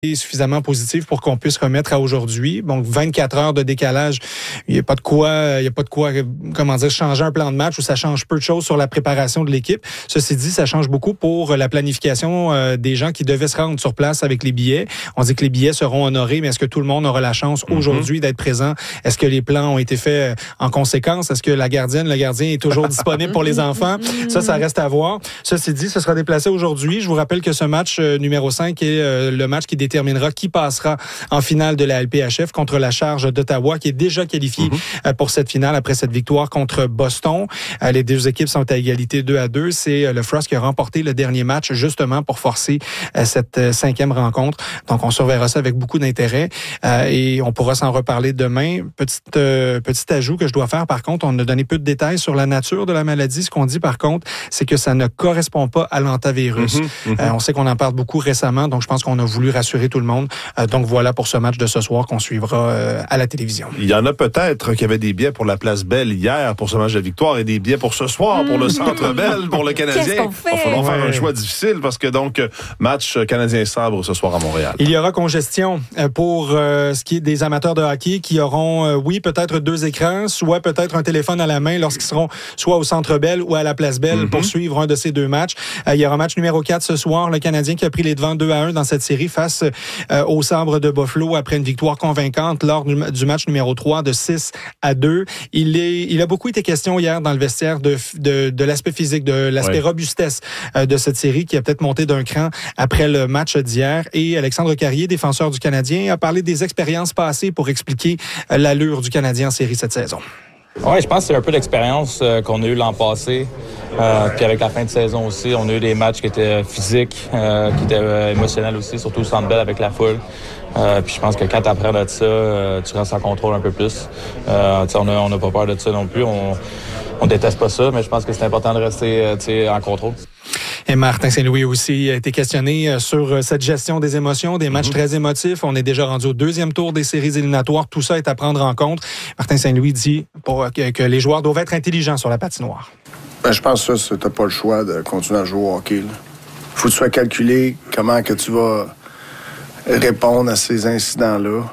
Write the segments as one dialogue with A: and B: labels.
A: suffisamment positive pour qu'on puisse remettre à aujourd'hui. Donc 24 heures de décalage, il y a pas de quoi changer un plan de match où ça change peu de choses sur la préparation de l'équipe. Ceci dit, ça change beaucoup pour la planification des gens qui devaient se rendre sur place avec les billets. On dit que les billets seront honorés, mais est-ce que tout le monde aura la chance aujourd'hui d'être présent? Est-ce que les plans ont été faits en conséquence? Est-ce que le gardien est toujours disponible pour les enfants? Ça reste à voir. Ceci dit, ce sera déplacé aujourd'hui. Je vous rappelle que ce match numéro 5 est le match qui déterminera qui passera en finale de la LPHF contre la Charge d'Ottawa, qui est déjà qualifiée pour cette finale après cette victoire contre Boston. Les deux équipes sont à égalité 2-2. C'est le Frost qui a remporté le dernier match justement pour forcer cette 5e rencontre. Donc, on surveillera ça avec beaucoup d'intérêt et on pourra s'en reparler demain. Petit ajout que je dois faire, par contre, on a donné peu de détails sur la nature de la maladie. Ce qu'on dit, par contre, c'est que ça ne correspond pas à l'hantavirus. On sait qu'on en parle beaucoup récemment, donc je pense qu'on a voulu rassurer tout le monde. Donc voilà pour ce match de ce soir qu'on suivra à la télévision.
B: Il y en a peut-être qui avaient des billets pour la Place Belle hier pour ce match de victoire et des billets pour ce soir pour le Centre Bell, pour le Canadien. Il va falloir faire un choix difficile parce que donc match Canadien-Sabre ce soir à Montréal.
A: Il y aura congestion pour ce qui est des amateurs de hockey qui auront, peut-être 2 écrans, soit peut-être un téléphone à la main lorsqu'ils seront soit au Centre Bell ou à la Place Belle pour suivre un de ces 2 matchs. Il y aura match numéro 4 ce soir. Le Canadien qui a pris les devants 2-1 dans cette série face au Sabre de Buffalo après une victoire convaincante lors du match numéro 3 de 6-2. Il a beaucoup été question hier dans le vestiaire de l'aspect physique, de l'aspect robustesse de cette série qui a peut-être monté d'un cran après le match d'hier. Et Alexandre Carrier, défenseur du Canadien, a parlé des expériences passées pour expliquer l'allure du Canadien en série cette saison.
C: Oui, je pense que c'est un peu l'expérience qu'on a eu l'an passé. Puis avec la fin de saison aussi, on a eu des matchs qui étaient physiques, qui étaient émotionnels aussi, surtout au Centre Bell avec la foule. Puis je pense que quand tu apprends de ça, tu restes en contrôle un peu plus. On n'a pas peur de ça non plus. On déteste pas ça, mais je pense que c'est important de rester en contrôle.
A: Et Martin Saint-Louis aussi a été questionné sur cette gestion des émotions, des matchs très émotifs. On est déjà rendu au 2e tour des séries éliminatoires. Tout ça est à prendre en compte. Martin Saint-Louis dit que les joueurs doivent être intelligents sur la patinoire.
D: Je pense que ça, t'as pas le choix de continuer à jouer au hockey. Là. Faut que tu sois calculé comment que tu vas répondre à ces incidents-là.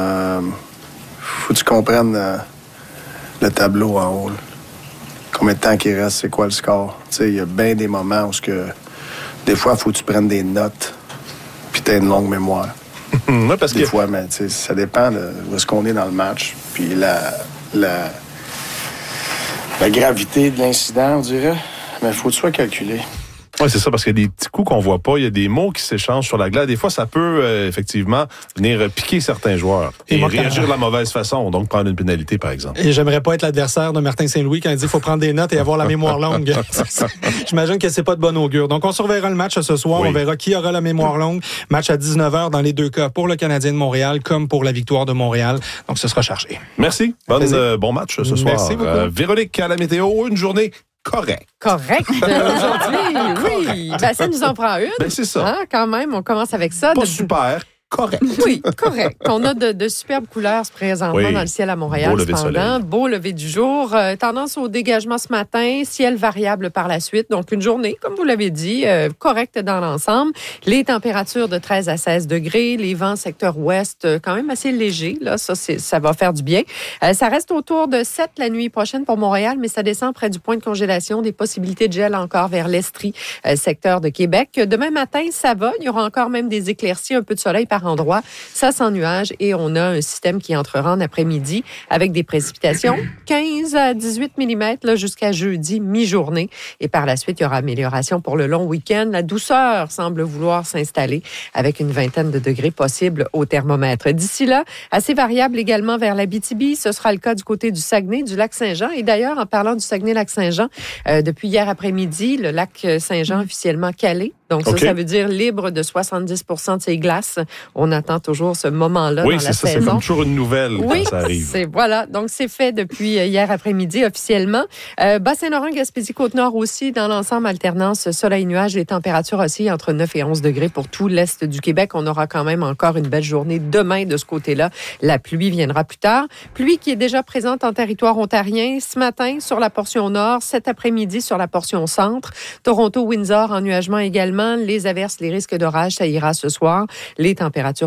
D: Faut que tu comprennes le tableau en haut. Là. Combien de temps qu'il reste, c'est quoi le score? Il y a bien des moments où des fois, il faut que tu prennes des notes puis tu as une longue mémoire.
B: Parce
D: des fois, mais ça dépend de où est-ce qu'on est dans le match. Puis la gravité de l'incident, on dirait. Mais il faut que tu sois calculé.
B: Oui, c'est ça, parce qu'il y a des petits coups qu'on voit pas. Il y a des mots qui s'échangent sur la glace. Des fois, ça peut effectivement venir piquer certains joueurs et réagir de la mauvaise façon, donc prendre une pénalité, par exemple.
A: Et j'aimerais pas être l'adversaire de Martin Saint-Louis quand il dit qu'il faut prendre des notes et avoir la mémoire longue. J'imagine que c'est pas de bon augure. Donc, on surveillera le match ce soir. Oui. On verra qui aura la mémoire longue. Match à 19h dans les 2 cas pour le Canadien de Montréal comme pour la victoire de Montréal. Donc, ce sera chargé.
B: Merci. Bon match ce soir.
A: Merci beaucoup.
B: Véronique, à la météo, une journée correct
E: aujourd'hui, oui. Ça nous en prend une.
B: C'est ça.
E: Quand même, on commence avec ça.
B: Pas super. Correct.
E: Oui, correct. On a de superbes couleurs présentement dans le ciel à Montréal. Beau lever du jour. Tendance au dégagement ce matin. Ciel variable par la suite. Donc, une journée, comme vous l'avez dit, correcte dans l'ensemble. Les températures de 13 à 16 degrés. Les vents secteur ouest, quand même assez légers. Là, ça va faire du bien. Ça reste autour de 7 la nuit prochaine pour Montréal, mais ça descend près du point de congélation. Des possibilités de gel encore vers l'Estrie, secteur de Québec. Demain matin, ça va. Il y aura encore même des éclaircies, un peu de soleil par endroit. Ça sans nuages et on a un système qui entrera en après-midi avec des précipitations 15 à 18 mm jusqu'à jeudi mi-journée. Et par la suite, il y aura amélioration pour le long week-end. La douceur semble vouloir s'installer avec une vingtaine de degrés possibles au thermomètre. D'ici là, assez variable également vers l'Abitibi. Ce sera le cas du côté du Saguenay, du lac Saint-Jean. Et d'ailleurs, en parlant du Saguenay-Lac-Saint-Jean, depuis hier après-midi, le lac Saint-Jean officiellement calé. Donc ça veut dire libre de 70% de ses glaces. On attend toujours ce moment-là dans la saison. Oui,
B: c'est comme toujours une nouvelle quand ça arrive.
E: Voilà, donc c'est fait depuis hier après-midi officiellement. Bas-Saint-Laurent, Gaspésie, Côte-Nord aussi, dans l'ensemble, alternance soleil-nuage. Les températures aussi entre 9 et 11 degrés pour tout l'est du Québec. On aura quand même encore une belle journée demain de ce côté-là. La pluie viendra plus tard. Pluie qui est déjà présente en territoire ontarien ce matin sur la portion nord, cet après-midi sur la portion centre. Toronto, Windsor, ennuagement également. Les averses, les risques d'orage, ça ira ce soir. Les températures températures